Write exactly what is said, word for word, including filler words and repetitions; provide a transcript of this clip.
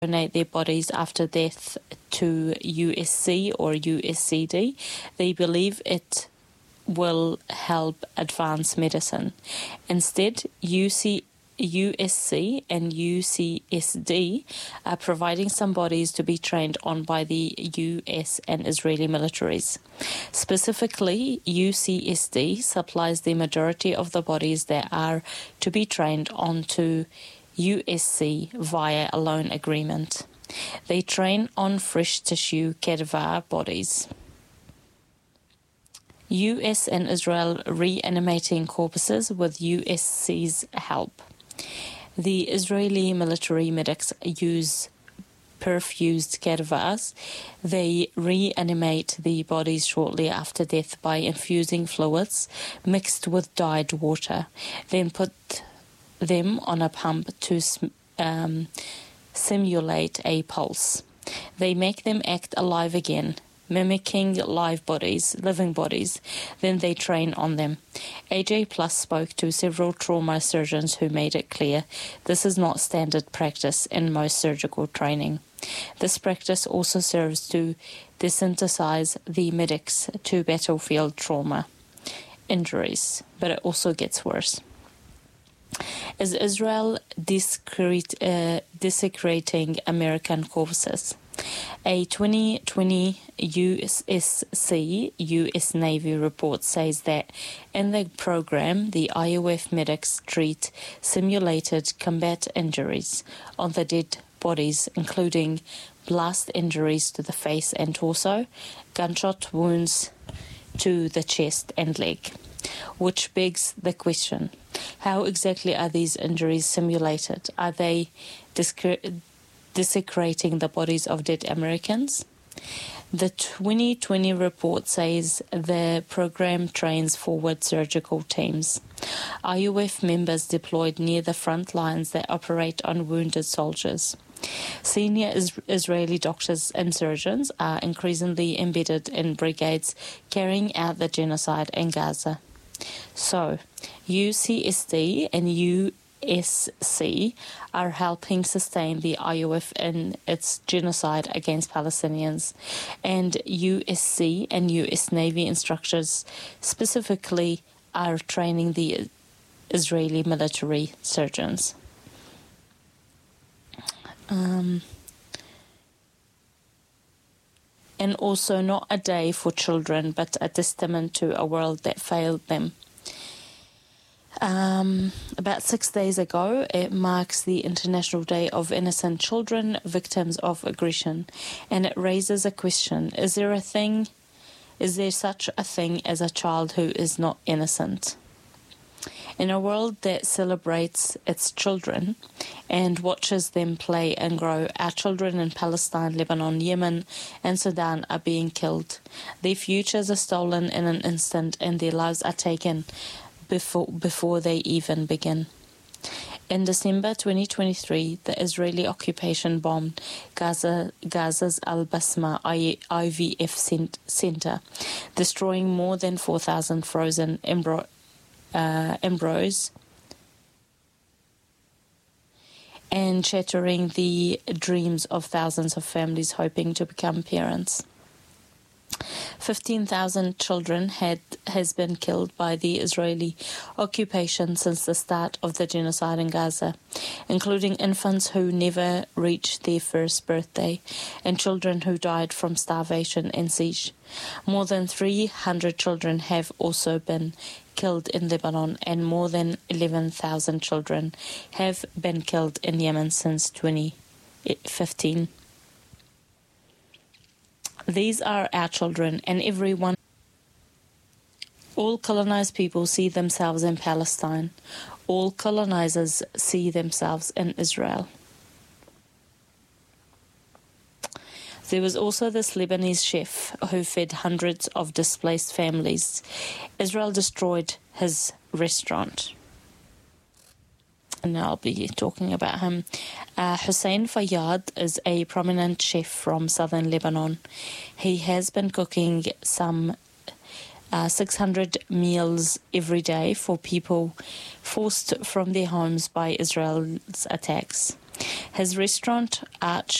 donate their bodies after death to U S C or U S C D. They believe it will help advance medicine. Instead, U C, U S C and U C S D are providing some bodies to be trained on by the U S and Israeli militaries. Specifically, U C S D supplies the majority of the bodies that are to be trained onto U S C via a loan agreement. They train on fresh tissue cadaver bodies. U S and Israel reanimating corpses with U S C's help. The Israeli military medics use perfused cadavers. They reanimate the bodies shortly after death by infusing fluids mixed with dyed water, then put them on a pump to um, simulate a pulse. They make them act alive again, mimicking live bodies, living bodies. Then they train on them. A J Plus spoke to several trauma surgeons who made it clear this is not standard practice in most surgical training. This practice also serves to desensitize the medics to battlefield trauma injuries, but it also gets worse. Is Israel discreet, uh, desecrating American corpses? A twenty twenty U S C U S Navy report says that in the program, the I O F medics treat simulated combat injuries on the dead bodies, including blast injuries to the face and torso, gunshot wounds to the chest and leg. Which begs the question, how exactly are these injuries simulated? Are they discre- desecrating the bodies of dead Americans? The twenty twenty report says the program trains forward surgical teams. I O F members deployed near the front lines that operate on wounded soldiers. Senior is- Israeli doctors and surgeons are increasingly embedded in brigades carrying out the genocide in Gaza. So, U C S D and U S C are helping sustain the I O F in its genocide against Palestinians, and U S C and U S Navy instructors specifically are training the Israeli military surgeons. Um, and also not a day for children, but a testament to a world that failed them. Um, about six days ago, it marks the International Day of Innocent Children, Victims of Aggression, and it raises a question: Is there a thing, is there such a thing as a child who is not innocent? In a world that celebrates its children and watches them play and grow, our children in Palestine, Lebanon, Yemen, and Sudan are being killed. Their futures are stolen in an instant, and their lives are taken before before they even begin. In December twenty twenty-three, the Israeli occupation bombed Gaza, Gaza's Al-Basma I V F center, destroying more than four thousand frozen embryo, uh, embryos and shattering the dreams of thousands of families hoping to become parents. fifteen thousand children had has been killed by the Israeli occupation since the start of the genocide in Gaza, including infants who never reached their first birthday and children who died from starvation and siege. More than three hundred children have also been killed in Lebanon, and more than eleven thousand children have been killed in Yemen since twenty fifteen. These are our children, and everyone. All colonized people see themselves in Palestine. All colonizers see themselves in Israel. There was also this Lebanese chef who fed hundreds of displaced families. Israel destroyed his restaurant. And I'll be talking about him. Uh, Hussein Fayyad is a prominent chef from southern Lebanon. He has been cooking some uh, six hundred meals every day for people forced from their homes by Israel's attacks. His restaurant, Arch